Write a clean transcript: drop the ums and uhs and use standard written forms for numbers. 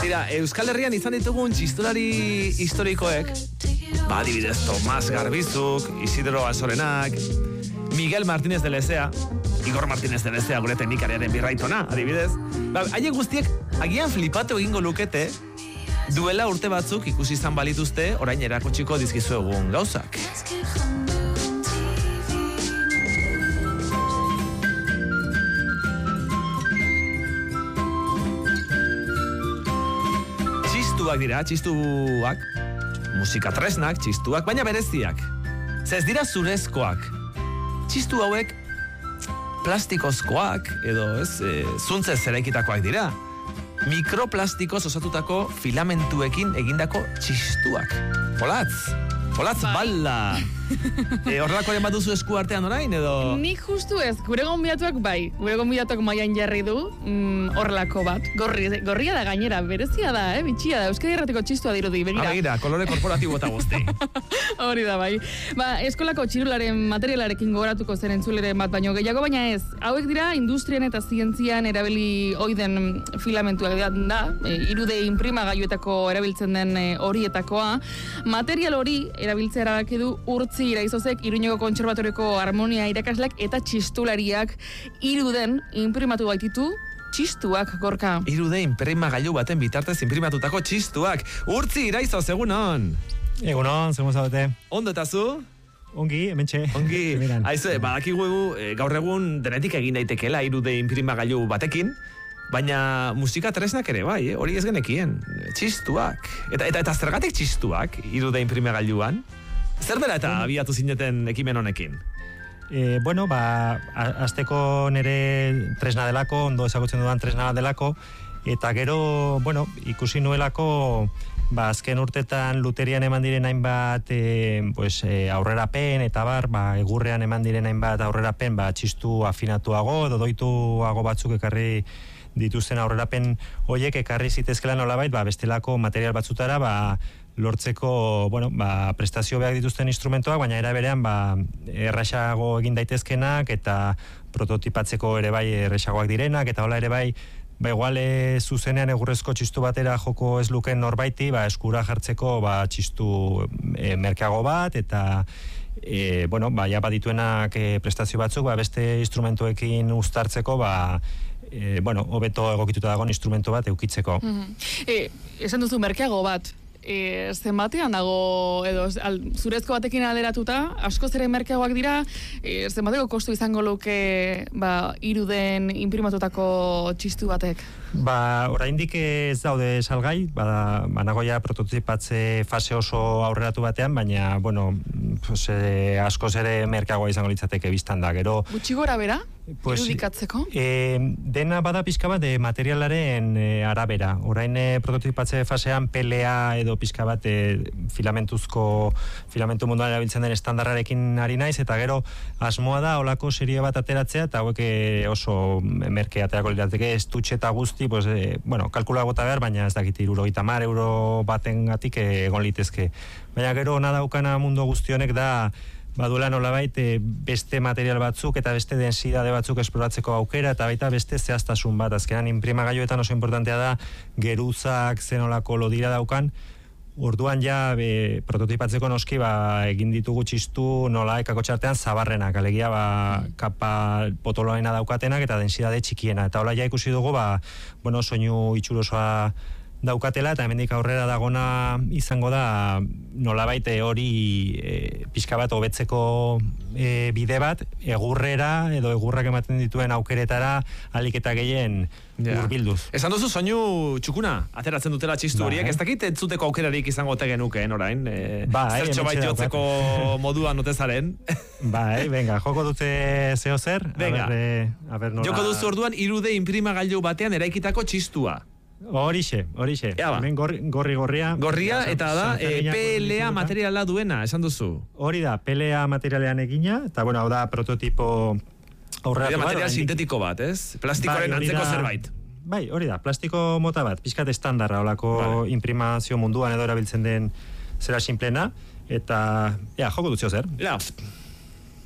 Tira, Euskal Herrian izan ditugun txistulari historikoek, adibidez Tomas Garbizuk, Isidro Azorenak, Miguel Martínez de Lezea, Igor Martínez de Lezea gure teknikariaren birraitona, adibidez. Haiek guztiek agian flipatu egingo lukete, duela urte batzuk ikusi izan balituzte, orain erakutsiko dizkizuegun gauzak. Txistuak dira, txistuak, musika tresnak, txistuak, baina bereziak. Ez dira zurezkoak. Txistu hauek plastikozkoak edo zuntzez eraikitakoak dira. Mikroplastikoz osatutako filamentuekin egindako txistuak. Olatz balla. Horrelakoaren bat duzu esku artean orain edo? Nik justu ez, gure gonbidatuak bai. Gure gonbidatuak maian jarri du horrelako bat. Gorria da gainera, berezia da, bitxia da. Euskadi Irratiko txistua dirudi, begira. Begira, kolore korporatibo eta guzti. Hori da bai. Eskolako txirularen materialarekin gogoratuko zen entzuleren bat baino gehiago, baina ez. Hauek dira industrian eta zientzian erabili oiden filamentuak da, irude inprimagailuetako erabiltzen den horietakoa. Material hori erabiltzea erabaki du Urtzi Iraizozek Iruñeko Kontserbatorioko Harmonia irakasleak eta txistulariak iruden inprimatu baititu txistuak, Gorka. Irude inprimagailu baten bitartez inprimatutako txistuak. Urtzi Iraizoz, egunon. Egunon, segun zaudete. Ondo eta zu? Ongi, hementxe. Ongi. Aizu, badakigu gaur egun denetik egin daitekeela irude inprimagailu batekin, baina musika tresnak ere bai, hori ez genekien. Txistuak. Eta zergatik txistuak irude inprimagailuan? Zer dela eta abiatu zineten ekimen honekin? Azteko nire tresna delako, ondo ezagutzen dudan tresna delako, eta gero, ikusi nuelako, azken urtetan luterian eman diren hainbat aurrerapen, eta egurrean eman diren hainbat aurrerapen, txistu afinatuago, edo doituago batzuk ekarri dituzten aurrerapen horiek ekarri zitezkela nolabait, bestelako material batzutara, lortzeko, prestazio behar dituzten instrumentoak, baina era berean, erraxago egin daitezkenak, eta prototipatzeko ere bai erraxagoak direnak, eta hola ere bai, igual zuzenean egurrezko txistu batera joko ez luken norbaiti, eskura jartzeko txistu merkeago bat, eta ja badituenak prestazio batzuk, beste instrumentuekin uztartzeko, hobeto egokituta dagoen instrumento bat eukitzeko. Esan duzu merkeago bat, zenbatean dago, edo zurezko batekin alderatuta, askoz ere merkeagoak dira, zenbateko kostu izango luke iruden inprimatutako txistu batek? Oraindik ez daude salgai, nagoia prototipatze fase oso aurreratu batean, baina, askoz ere merkeagoa izango litzateke biztan da, gero... Gutxi gora bera? Irudikatzeko? Dena bada pixka bat materialaren arabera. Orain prototipatze fasean PLA edo pixka bat filamentu munduan erabiltzen den estandarrarekin ari naiz, eta gero asmoa da olako serie bat ateratzea, eta hauek oso merke aterako lirateke estutxe eta guzti, kalkula gota behar, baina ez dakit €70 baten gatik egon litezke. Baina gero nadaukana mundu guztionek da baduela nolabait beste material batzuk eta beste densidade batzuk esploratzeko aukera, eta baita beste zehaztasun bat. Azkenan inprimagailuetan oso importantea da geruzak zenolako lodira daukan. Orduan ja prototipatzeko noski egin ditugu txistu nola kakotxartean zabarrenak, alegia kapa potoloena daukatenak eta densidade txikiena, eta hola ja ikusi dugu soinu itxurosoa daukatela, eta hemendik aurrera dagona izango da nolabait hori pixka bat hobetzeko bide bat, egurrera edo egurrak ematen dituen aukeretara ahalik eta gehien hurbilduz. Esan duzu soinu txukuna ateratzen dutela txistu horiek, ez dakit entzuteko aukerarik izango ote genukeen orain, zertxo bait jotzeko moduan otezaren. Venga, joko dute zeo zer? Venga, joko duzu orduan irude inprimagailu batean eraikitako txistua. Horixe. Hemen gorria. Gorria, eta da, PLA materiala duena, esan duzu. Hori da, PLA materialean egina, eta hau da prototipo aurreratu bat. Material sintetiko bat, ez? Plastikoaren antzeko zerbait. Hori da, plastiko mota bat, pixkat estandarra, olako imprimazio munduan edo erabiltzen den zera sinplena, eta, joko dutzio zer.